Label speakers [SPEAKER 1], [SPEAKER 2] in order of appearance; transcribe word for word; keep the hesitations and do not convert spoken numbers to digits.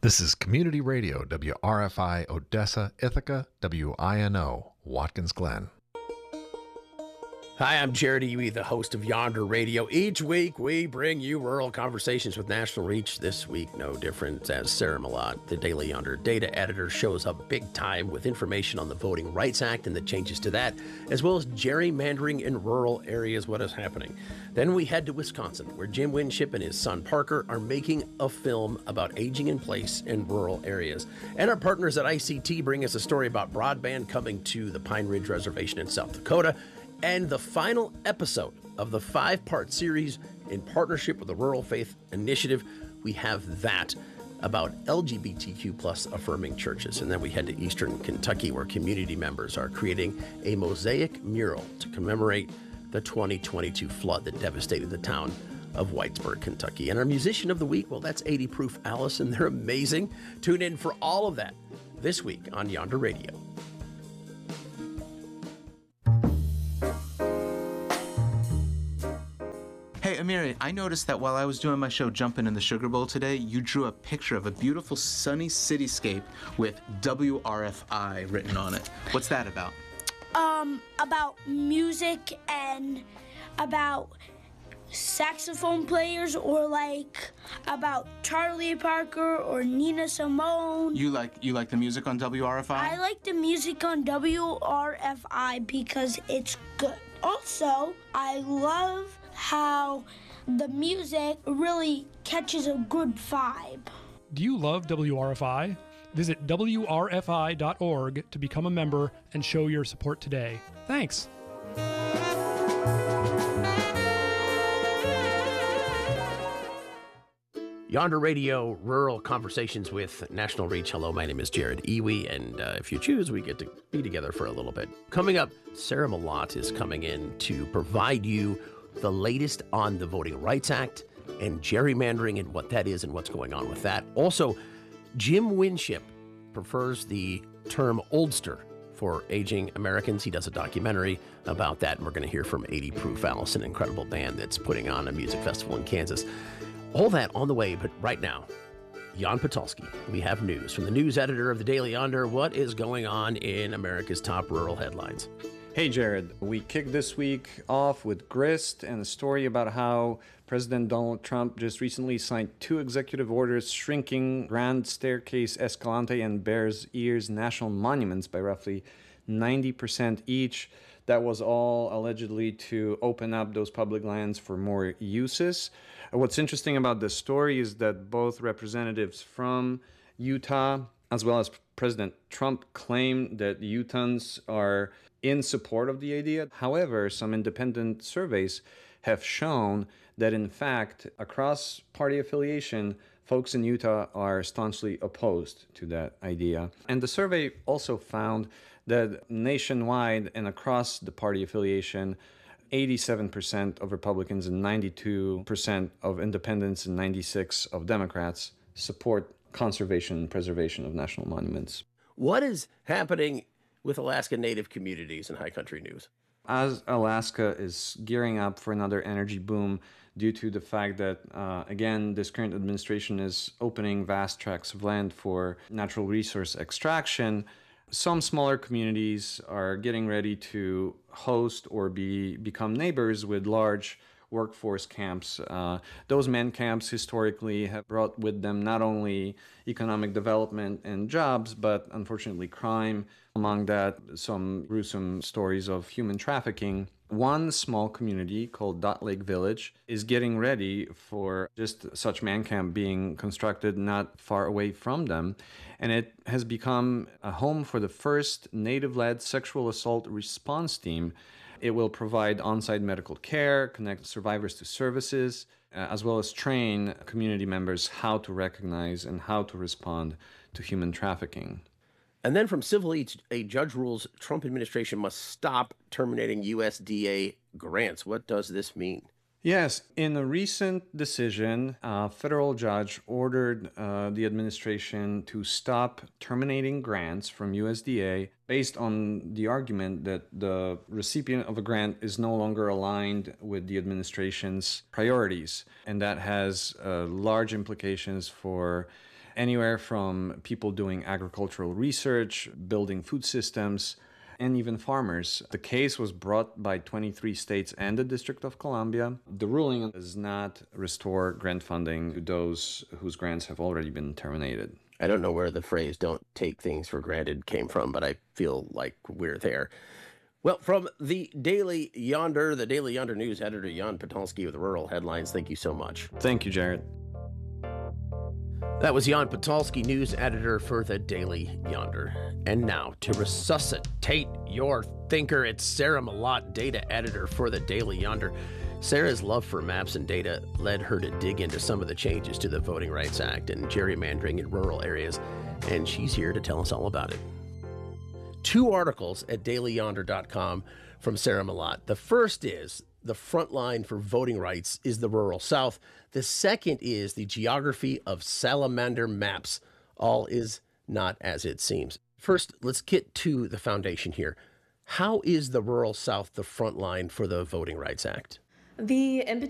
[SPEAKER 1] This is Community Radio, W R F I Odessa, Ithaca, W I N O, Watkins Glen.
[SPEAKER 2] Hi, I'm Jared Ewey, the host of Yonder Radio. Each week, we bring you rural conversations with national reach. This week, no different, as Sarah Malott, the Daily Yonder data editor, shows up big time with information on the Voting Rights Act and the changes to that, as well as gerrymandering in rural areas, what is happening. Then we head to Wisconsin, where Jim Winship and his son Parker are making a film about aging in place in rural areas. And our partners at I C T bring us a story about broadband coming to the Pine Ridge Reservation in South Dakota. And the final episode of the five-part series in partnership with the Rural Faith Initiative, we have that about L G B T Q plus affirming churches. And then we head to Eastern Kentucky, where community members are creating a mosaic mural to commemorate the twenty twenty-two flood that devastated the town of Whitesburg, Kentucky. And our musician of the week, well, that's eighty Proof Allison. They're amazing. Tune in for all of that this week on Yonder Radio.
[SPEAKER 3] Hey, Amiri, I noticed that while I was doing my show Jumpin' in the Sugar Bowl today, you drew a picture of a beautiful sunny cityscape with W R F I written on it. What's that about?
[SPEAKER 4] Um, about music and about saxophone players, or like about Charlie Parker or Nina Simone.
[SPEAKER 3] You like you like the music on W R F I?
[SPEAKER 4] I like the music on W R F I because it's good. Also, I love how the music really catches a good vibe.
[SPEAKER 5] Do you love W R F I? Visit W R F I dot org to become a member and show your support today. Thanks.
[SPEAKER 2] Yonder Radio, Rural Conversations with National Reach. Hello, my name is Jared Ewey, and uh, if you choose, we get to be together for a little bit. Coming up, Sarah Malott is coming in to provide you the latest on the Voting Rights Act and gerrymandering and what that is and what's going on with that. Also, Jim Winship prefers the term oldster for aging Americans. He does a documentary about that, and we're going to hear from eighty Proof Allison, an incredible band that's putting on a music festival in Kansas. All that on the way, but right now, Jan Potulsky, we have news from the news editor of the Daily Yonder. What is going on in America's top rural headlines?
[SPEAKER 6] Hey, Jared. We kicked this week off with Grist and a story about how President Donald Trump just recently signed two executive orders shrinking Grand Staircase, Escalante, and Bears Ears national monuments by roughly ninety percent each. That was all allegedly to open up those public lands for more uses. What's interesting about this story is that both representatives from Utah as well as President Trump claim that Utahns are in support of the idea. However, some independent surveys have shown that, in fact, across party affiliation, folks in Utah are staunchly opposed to that idea. And the survey also found that nationwide and across the party affiliation, eighty-seven percent of Republicans and ninety-two percent of independents and ninety-six percent of Democrats support conservation and preservation of national monuments.
[SPEAKER 2] What is happening with Alaska Native communities in High Country News?
[SPEAKER 6] As Alaska is gearing up for another energy boom due to the fact that, uh, again, this current administration is opening vast tracts of land for natural resource extraction, some smaller communities are getting ready to host or be become neighbors with large workforce camps. Uh, those man camps historically have brought with them not only economic development and jobs, but unfortunately crime. Among that, some gruesome stories of human trafficking. One small community called Dot Lake Village is getting ready for just such man camp being constructed not far away from them. And it has become a home for the first Native-led sexual assault response team. It will provide on-site medical care, connect survivors to services, uh, as well as train community members how to recognize and how to respond to human trafficking.
[SPEAKER 2] And then from Civil Eats, a judge rules Trump administration must stop terminating U S D A grants. What does this mean?
[SPEAKER 6] Yes, in a recent decision, a federal judge ordered uh, the administration to stop terminating grants from U S D A based on the argument that the recipient of a grant is no longer aligned with the administration's priorities. And that has uh, large implications for anywhere from people doing agricultural research, building food systems, and even farmers. The case was brought by twenty-three states and the District of Columbia. The ruling does not restore grant funding to those whose grants have already been terminated.
[SPEAKER 2] I don't know where the phrase "don't take things for granted" came from, but I feel like we're there. Well, from the Daily Yonder, the Daily Yonder News editor, Jan Potolsky with Rural Headlines, thank you so much.
[SPEAKER 6] Thank you, Jared.
[SPEAKER 2] That was Jan Potolsky, news editor for the Daily Yonder. And now, to resuscitate your thinker, it's Sarah Malott, data editor for the Daily Yonder. Sarah's love for maps and data led her to dig into some of the changes to the Voting Rights Act and gerrymandering in rural areas, and she's here to tell us all about it. Two articles at daily yonder dot com from Sarah Malott. The first is the front line for voting rights is the rural South. The second is the geography of salamander maps. All is not as it seems. First, let's get to the foundation here. How is the rural South the front line for the Voting Rights Act?
[SPEAKER 7] The impetus